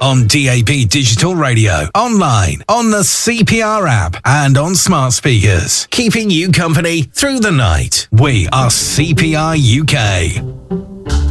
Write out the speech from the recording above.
on DAB digital radio, online, on the CPR app, and on smart speakers. Keeping you company through the night. We are CPR UK.